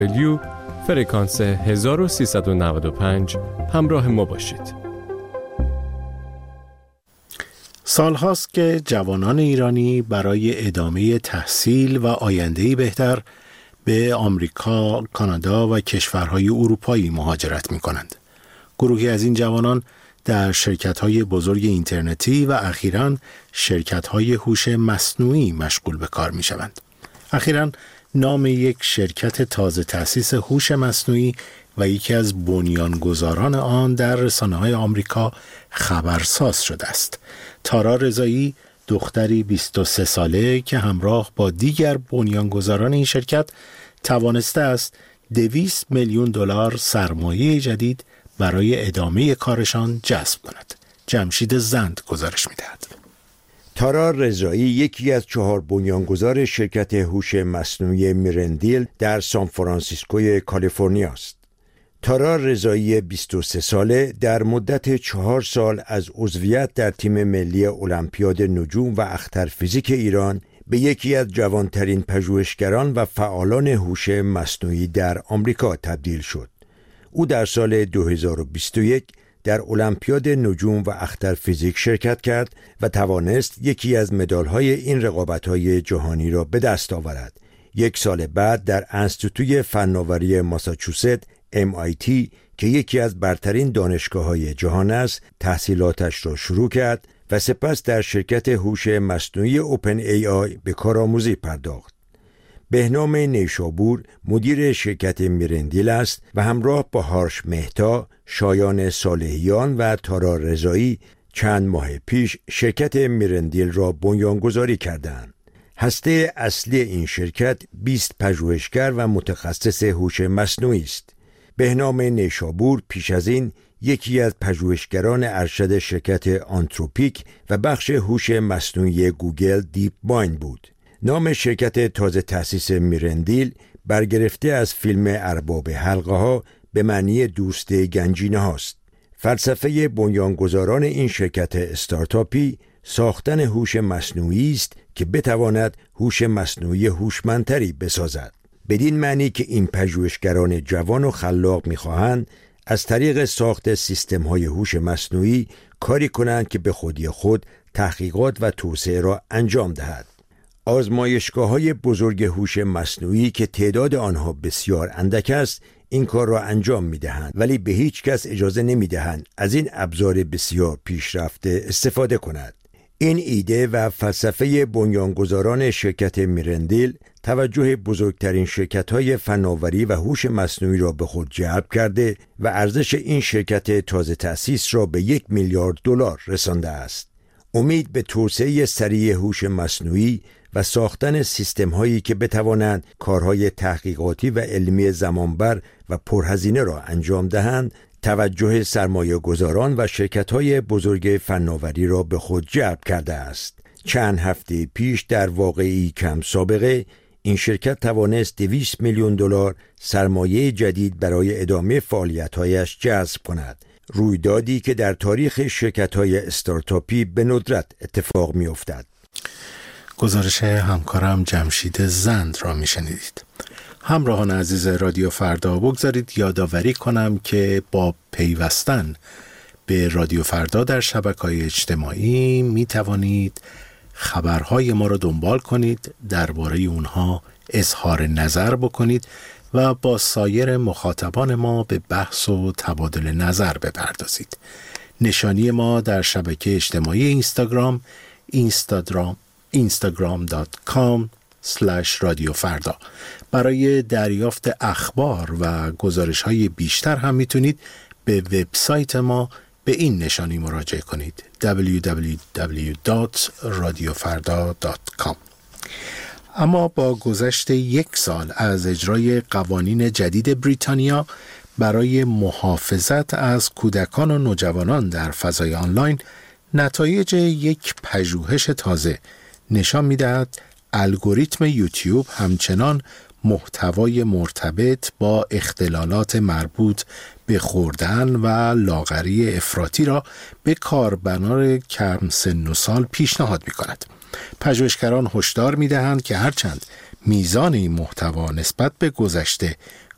فرکانس 1395 همراه ما باشید. سالهاست که جوانان ایرانی برای ادامه تحصیل و آینده‌ای بهتر به آمریکا، کانادا و کشورهای اروپایی مهاجرت می‌کنند. گروهی از این جوانان در شرکت‌های بزرگ اینترنتی و اخیراً شرکت‌های هوش مصنوعی مشغول به کار می‌شوند. اخیراً نام یک شرکت تازه تأسیس هوش مصنوعی و یکی از بنیانگذاران آن در رسانه‌های آمریکا خبرساز شده است. تارا رضایی، دختری 23 ساله که همراه با دیگر بنیانگذاران این شرکت توانسته است 200 میلیون دلار سرمایه جدید برای ادامه کارشان جذب کند. جمشید زند گزارش می‌دهد. تارا رضایی یکی از 4 بنیانگذار شرکت هوش مصنوعی میرندیل در سان فرانسیسکوی کالیفرنیا است. تارا رضایی 23 ساله در مدت 4 سال از عضویت در تیم ملی المپیاد نجوم و اختر فیزیک ایران به یکی از جوانترین پژوهشگران و فعالان هوش مصنوعی در آمریکا تبدیل شد. او در سال 2021 در المپیاد نجوم و اختر فیزیک شرکت کرد و توانست یکی از مدال‌های این رقابت‌های جهانی را به دست آورد. 1 سال بعد در انستیتوی فناوری ماساچوست MIT که یکی از برترین دانشگاه‌های جهان است، تحصیلاتش را شروع کرد و سپس در شرکت هوش مصنوعی اوپن AI به کارآموزی پرداخت. بهنام نیشابور مدیر شرکت میرندیل است و همراه با هارش مهتا، شایان صالحیان و تارا رضایی چند ماه پیش شرکت میرندیل را بنیانگذاری کردند. هسته اصلی این شرکت 20 پژوهشگر و متخصص هوش مصنوعی است. بهنام نیشابور پیش از این یکی از پژوهشگران ارشد شرکت آنتروپیک و بخش هوش مصنوعی گوگل دیپ مایند بود. نام شرکت تازه تأسیس میرندیل برگرفته از فیلم ارباب حلقه ها به معنی دوست گنجینه هاست. فلسفه بنیانگذاران این شرکت استارتاپی ساختن هوش مصنوعی است که بتواند هوش مصنوعی هوشمندتری بسازد. بدین معنی که این پژوهشگران جوان و خلاق می‌خواهند از طریق ساخت سیستم‌های هوش مصنوعی کاری کنند که به خودی خود تحقیقات و توسعه را انجام دهد. آزمایشگاه‌های بزرگ هوش مصنوعی که تعداد آنها بسیار اندک است این کار را انجام می‌دهند، ولی به هیچ کس اجازه نمی‌دهند از این ابزار بسیار پیشرفته استفاده کند. این ایده و فلسفه بنیانگذاران شرکت میرندیل توجه بزرگترین شرکت‌های فناوری و هوش مصنوعی را به خود جلب کرده و ارزش این شرکت تازه تأسیس را به 1 میلیارد دلار رسانده است. امید به توسعه سریع هوش مصنوعی و ساختن سیستم‌هایی که بتوانند کارهای تحقیقاتی و علمی زمانبر و پرهزینه را انجام دهند، توجه سرمایه‌گذاران و شرکت‌های بزرگ فناوری را به خود جلب کرده است. چند هفته پیش در واقعی کم سابقه این شرکت توانست 200 میلیون دلار سرمایه جدید برای ادامه فعالیت‌هایش جذب کند. رویدادی که در تاریخ شرکت‌های استارتاپی به ندرت اتفاق می‌افتد. گزارش همکارم جمشید زند را میشنیدید. همراهان عزیز رادیو فردا، بگذارید یادآوری کنم که با پیوستن به رادیو فردا در شبکه‌های اجتماعی می توانید خبرهای ما را دنبال کنید، درباره اونها اظهار نظر بکنید و با سایر مخاطبان ما به بحث و تبادل نظر بپردازید. نشانی ما در شبکه اجتماعی اینستاگرام instagram.com/رادیو فردا. برای دریافت اخبار و گزارش های بیشتر هم میتونید به وبسایت ما به این نشانی مراجعه کنید: www.radiofarda.com. اما با گذشت 1 سال از اجرای قوانین جدید بریتانیا برای محافظت از کودکان و نوجوانان در فضای آنلاین، نتایج یک پژوهش تازه نشان می‌دهد الگوریتم یوتیوب همچنان محتوای مرتبط با اختلالات مربوط به خوردن و لاغری افراطی را به کاربران کم سن و سال پیشنهاد می‌کند. پژوهشگران هشدار می‌دهند که هرچند میزان این محتوا نسبت به گذشته